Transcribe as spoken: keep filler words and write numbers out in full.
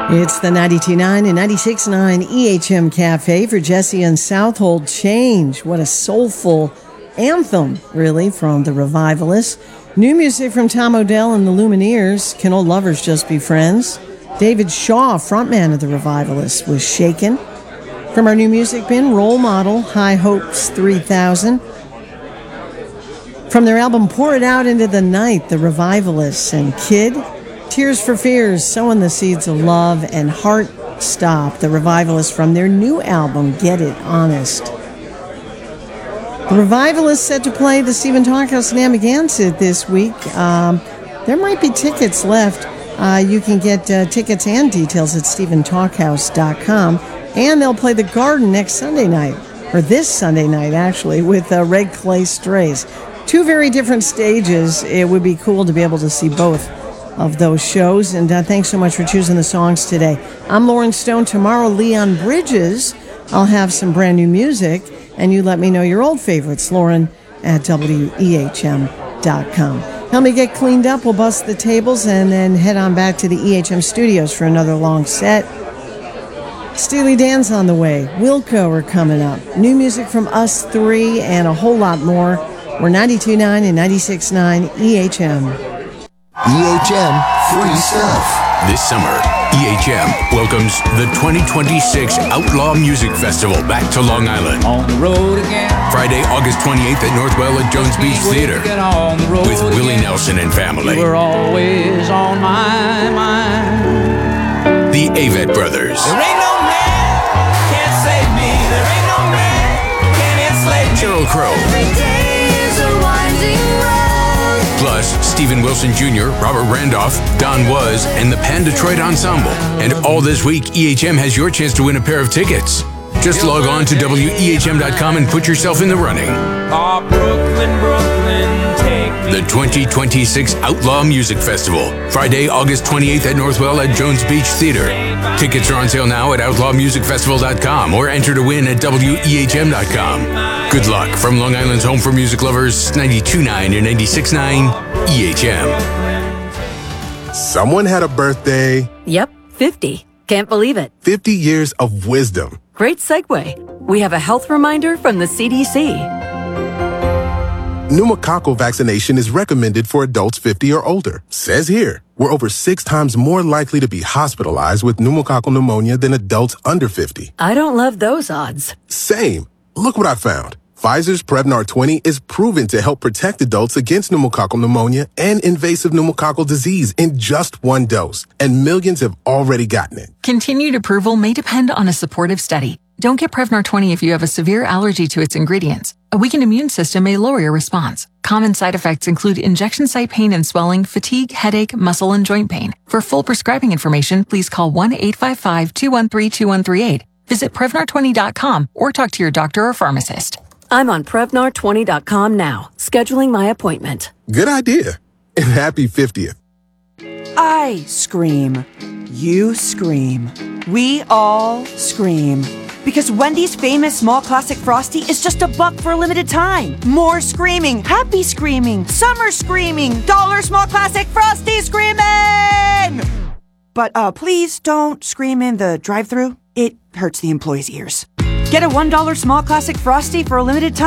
It's the ninety-two point nine and ninety-six point nine E H M Cafe for Jesse and Southold. Change. What a soulful anthem, really, from the Revivalists. New music from Tom Odell and the Lumineers. Can Old Lovers Just Be Friends? David Shaw, frontman of the Revivalists, was Shaken. From our new music bin, Role Model, High Hopes three thousand. From their album Pour It Out Into the Night, the Revivalists and Kid. Tears for Fears, Sowing the Seeds of Love, and Heart Stop, the Revivalists, from their new album, Get It Honest. The Revivalists set to play the Stephen Talkhouse in Amagansett this week. Um, there might be tickets left. Uh, you can get uh, tickets and details at stephen talkhouse dot com. And they'll play the Garden next Sunday night, or this Sunday night, actually, with uh, Red Clay Strays. Two very different stages. It would be cool to be able to see both of those shows. And uh, thanks so much for choosing the songs today. I'm Lauren Stone. Tomorrow, Leon Bridges. I'll have some brand new music, and you let me know your old favorites. Lauren at W E H M dot com. Help me get cleaned up. We'll bust the tables and then head on back to the E H M studios for another long set. Steely Dan's on the way. Wilco are coming up. New music from us three and a whole lot more. We're ninety-two point nine and ninety-six point nine E H M. E H M free stuff. This summer, E H M welcomes the twenty twenty-six Outlaw Music Festival back to Long Island. On the road again. Friday, August twenty-eighth at Northwell at Jones Beach Theater the with Willie again. Nelson and family. You were always on my mind. The Avett Brothers. There ain't no man can't save me. There ain't no man can enslave me. Sheryl Crow. Every day is a winding road. Plus, Stephen Wilson Junior, Robert Randolph, Don Was, and the Pan Detroit Ensemble. And all this week, E H M has your chance to win a pair of tickets. Just log on to W E H M dot com and put yourself in the running. Oh, Brooklyn, Brooklyn, take me. The twenty twenty-six Outlaw Music Festival. Friday, August twenty-eighth at Northwell at Jones Beach Theater. Tickets are on sale now at outlaw music festival dot com or enter to win at W E H M dot com. Good luck from Long Island's home for music lovers, ninety-two point nine and ninety-six point nine E H M. Someone had a birthday. Yep, fifty. Can't believe it. fifty years of wisdom. Great segue. We have a health reminder from the C D C. Pneumococcal vaccination is recommended for adults fifty or older. Says here, we're over six times more likely to be hospitalized with pneumococcal pneumonia than adults under fifty. I don't love those odds. Same. Look what I found. Pfizer's Prevnar twenty is proven to help protect adults against pneumococcal pneumonia and invasive pneumococcal disease in just one dose, and millions have already gotten it. Continued approval may depend on a supportive study. Don't get Prevnar twenty if you have a severe allergy to its ingredients. A weakened immune system may lower your response. Common side effects include injection site pain and swelling, fatigue, headache, muscle, and joint pain. For full prescribing information, please call one eight five five, two one three, two one three eight. Visit Prevnar twenty dot com or talk to your doctor or pharmacist. I'm on Prevnar twenty dot com now, scheduling my appointment. Good idea. And happy fiftieth. I scream. You scream. We all scream. Because Wendy's famous small classic Frosty is just a buck for a limited time. More screaming, happy screaming, summer screaming, dollar small classic Frosty screaming! But uh, please don't scream in the drive-thru. It hurts the employees' ears. Get a one dollar small classic Frosty for a limited time.